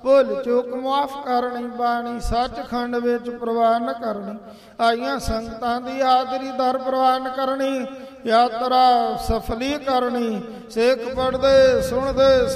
ਭੁੱਲ ਚੁੱਕ ਮੁਆਫ ਕਰਨੀ, ਬਾਣੀ ਸੱਚਖੰਡ ਵਿੱਚ ਪ੍ਰਵਾਨ ਕਰਨੀ, ਆਈਆਂ ਸੰਗਤਾਂ ਦੀ ਹਾਜ਼ਰੀ ਦਰ ਪ੍ਰਵਾਨ ਕਰਨੀ, ਯਾਤਰਾ ਸਫਲੀ ਕਰਨੀ, ਸਿੱਖ ਪੜ੍ਹਦੇ ਸੁਣਦੇ